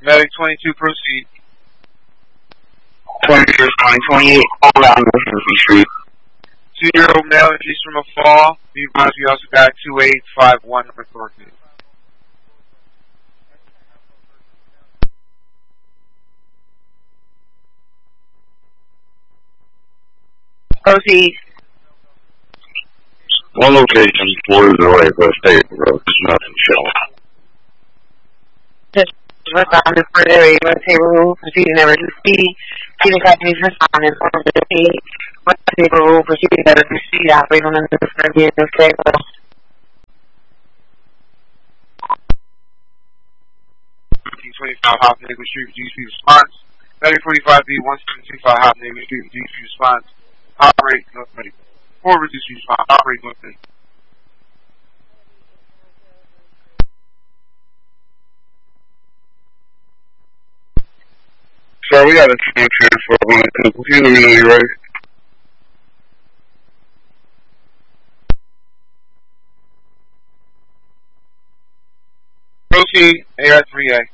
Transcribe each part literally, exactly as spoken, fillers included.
Medic twenty-two, proceed. twenty-six, twenty, twenty-eight, all down Mississippi Street. Two-year-old male injuries from a fall. Be advised we also got two eight five one North Orchid. Proceed. One location, four is away, but stay road. There's nothing showing. Just responded for the area with table rule, proceeding at reduced speed. Speeding companies responding for the speed. With table rule, proceeding at reduced speed. Operate on the news for the end of table. fifteen twenty-five Hop Neighbor Street, G C response. Medic forty-five B, one seven two five Hop Neighbor Street, G C response. Operate North Medical. Four reduced response. Operate North Medical. Sir, we got a team transfer on the computer when you ready. Proceed, A R three A.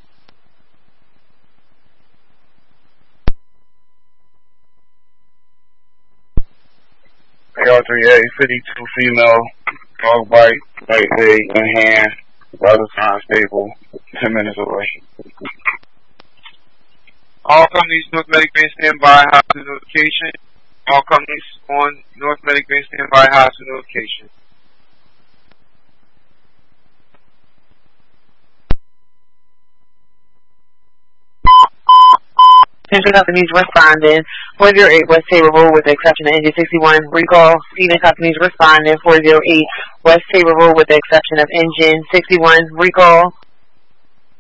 A R three A, fifty-two female, dog bite, right leg and hand, vital sign stable, ten minutes away. All companies, North Medic Base standby, hospital notification. All companies on North Medic Base standby, hospital notification. Central companies responding. four oh eight West Tabor Road with the exception of engine sixty-one. Recall. Speeding companies responding. four oh eight West Tabor Road with the exception of engine sixty-one. Recall.